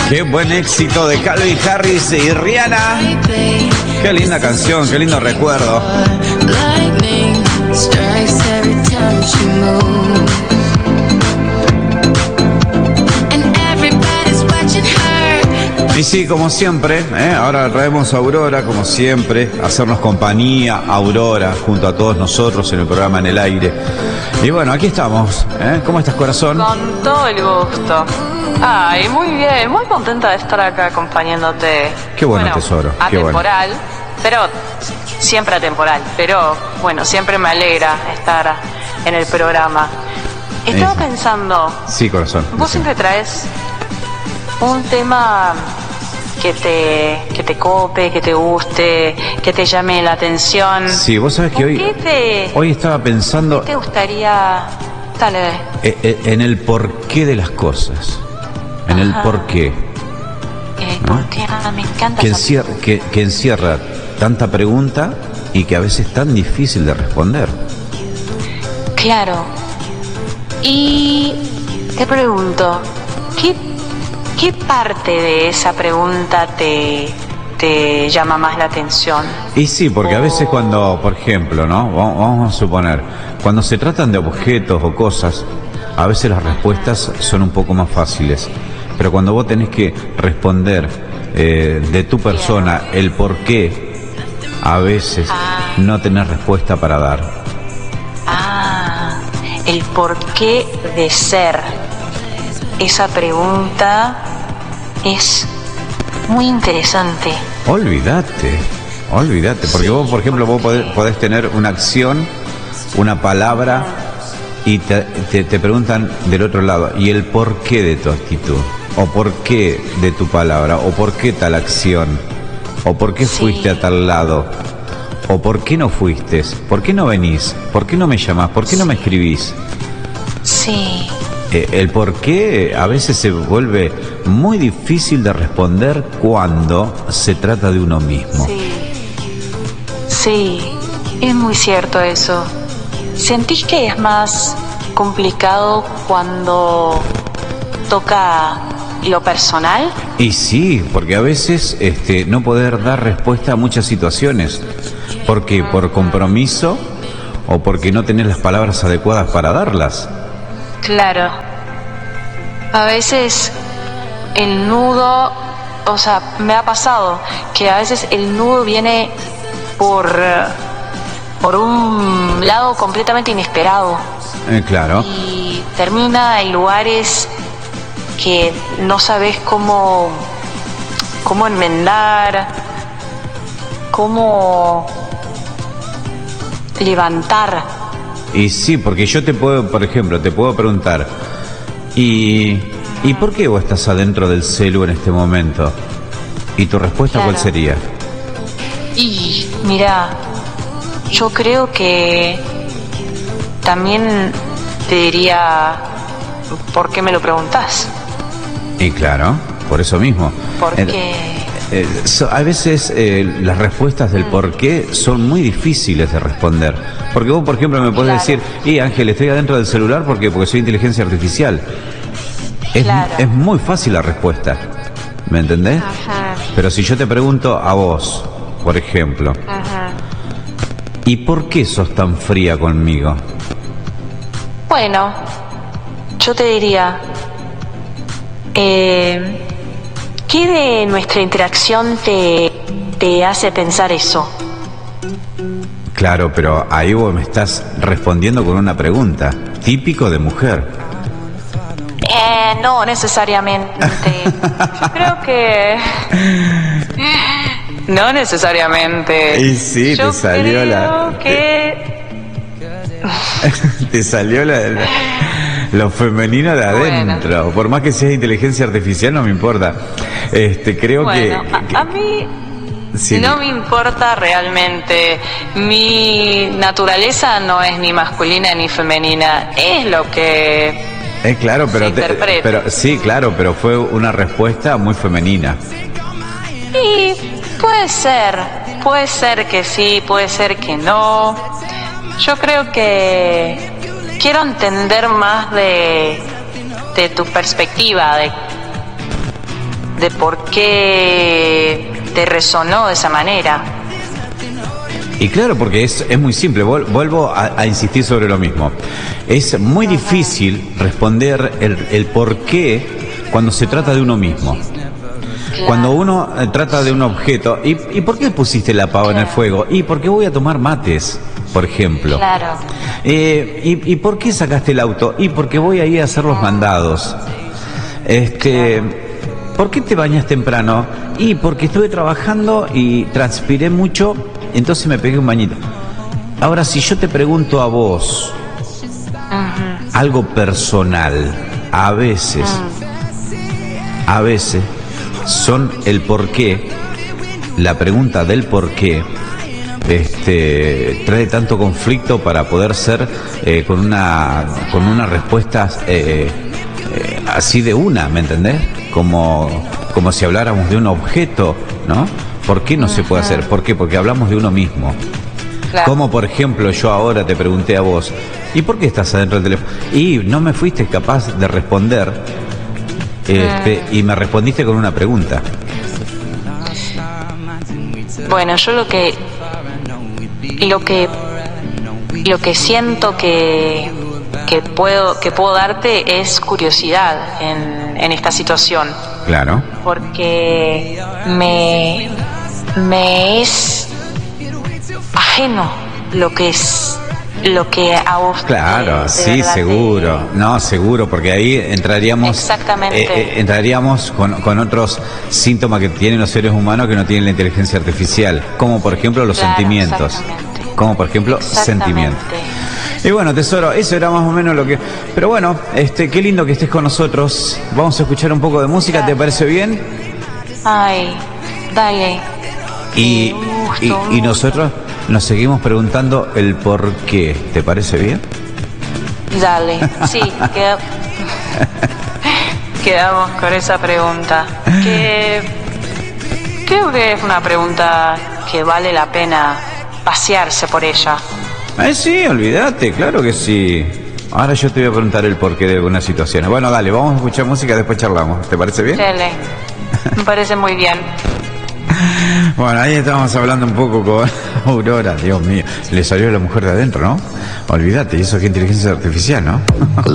Qué buen éxito de Calvin Harris y Rihanna. Qué linda canción, qué lindo recuerdo. Y sí, como siempre, ahora traemos a Aurora, como siempre, a hacernos compañía, Aurora, junto a todos nosotros en el programa En el Aire. Y bueno, aquí estamos. ¿Cómo estás, corazón? Con todo el gusto. Ay, muy bien, muy contenta de estar acá acompañándote. Qué bueno, tesoro. Qué atemporal, bueno. Pero siempre atemporal. Pero bueno, siempre me alegra estar en el programa. Estaba pensando. Sí, corazón. Vos siempre traes un tema que te cope, que te guste, que te llame la atención. Sí, vos sabés que hoy estaba pensando. ¿Qué te gustaría? Dale. En el porqué de las cosas. En el porqué. Porque me encanta que encierra tanta pregunta y que a veces es tan difícil de responder. Claro. Y te pregunto, ¿qué parte de esa pregunta te llama más la atención? Y sí, porque a veces cuando, por ejemplo, ¿no? Vamos a suponer, cuando se tratan de objetos o cosas, a veces las respuestas son un poco más fáciles. Pero cuando vos tenés que responder de tu persona el por qué, a veces no tenés respuesta para dar. El porqué de ser. Esa pregunta es muy interesante. Olvídate, porque vos, por ejemplo, vos podés tener una acción, una palabra, y te preguntan del otro lado, ¿y el porqué de tu actitud? ¿O por qué de tu palabra? ¿O por qué tal acción? ¿O por qué fuiste a tal lado? ¿O por qué no fuiste? ¿Por qué no venís? ¿Por qué no me llamás? ¿Por qué no me escribís? Sí. El por qué a veces se vuelve muy difícil de responder cuando se trata de uno mismo. Sí, es muy cierto eso. ¿Sentís que es más complicado cuando toca lo personal? Y sí, porque a veces no poder dar respuesta a muchas situaciones. ¿Por qué? ¿Por compromiso o porque no tenés las palabras adecuadas para darlas? Claro. A veces el nudo, o sea, me ha pasado que a veces el nudo viene por un lado completamente inesperado. Claro. Y termina en lugares que no sabes cómo enmendar, cómo levantar. Y sí, porque yo te puedo, por ejemplo, te puedo preguntar, ¿y por qué vos estás adentro del celu en este momento? ¿Y tu respuesta cuál sería? Y mira, yo creo que también te diría, ¿por qué me lo preguntás? Y claro, por eso mismo. Porque a veces las respuestas del por qué son muy difíciles de responder. Porque vos, por ejemplo, me podés decir, Ángel, estoy adentro del celular porque soy inteligencia artificial. Es muy fácil la respuesta, ¿me entendés? Ajá. Pero si yo te pregunto a vos, por ejemplo, ¿y por qué sos tan fría conmigo? Bueno, yo te diría, ¿qué de nuestra interacción te hace pensar eso? Claro, pero ahí vos me estás respondiendo con una pregunta, típico de mujer. No necesariamente. Yo creo que no necesariamente. Y sí, yo te salió te salió lo femenino de adentro. Bueno. Por más que seas inteligencia artificial, no me importa. Creo que a mí no me importa realmente. Mi naturaleza no es ni masculina ni femenina. Es lo que claro, pero sí, claro, pero fue una respuesta muy femenina. Y puede ser que sí, puede ser que no. Yo creo que quiero entender más de tu perspectiva, de por qué te resonó de esa manera. Y claro, porque es muy simple, vuelvo a insistir sobre lo mismo. Es muy difícil responder el por qué cuando se trata de uno mismo. Claro. Cuando uno trata de un objeto, ¿y por qué pusiste la pava en el fuego? ¿Y por qué voy a tomar mates, por ejemplo? Claro. ¿Y por qué sacaste el auto? ¿Y porque voy a ir a hacer los mandados? ¿Por qué te bañas temprano? Y porque estuve trabajando y transpiré mucho, entonces me pegué un bañito. Ahora, si yo te pregunto a vos algo personal, a veces son el por qué, la pregunta del por qué, trae tanto conflicto para poder ser con una respuesta así de una, ¿me entendés? Como si habláramos de un objeto, ¿no? ¿Por qué no se puede hacer? ¿Por qué? Porque hablamos de uno mismo. Claro. Como por ejemplo yo ahora te pregunté a vos, ¿y por qué estás adentro del teléfono? Y no me fuiste capaz de responder, y me respondiste con una pregunta. Bueno, yo lo que siento que puedo darte es curiosidad en esta situación. Claro. Porque me es ajeno lo que a vos. Claro, de sí, verdad seguro. No, seguro, porque ahí entraríamos. Exactamente. Entraríamos con otros síntomas que tienen los seres humanos que no tienen la inteligencia artificial, como por ejemplo los sentimientos. Exactamente. Como por ejemplo sentimientos. Y bueno, tesoro, eso era más o menos lo que... Pero bueno, qué lindo que estés con nosotros. Vamos a escuchar un poco de música, ¿te parece bien? Ay, dale. Y nosotros nos seguimos preguntando el por qué. ¿Te parece bien? Dale, sí, quedamos con esa pregunta. Que creo que es una pregunta que vale la pena pasearse por ella. Sí, olvídate, claro que sí. Ahora yo te voy a preguntar el porqué de algunas situaciones. Bueno, dale, vamos a escuchar música y después charlamos. ¿Te parece bien? Dale, me parece muy bien. Bueno, ahí estábamos hablando un poco con Aurora. Dios mío, le salió la mujer de adentro, ¿no? Olvídate, y eso que inteligencia artificial, ¿no?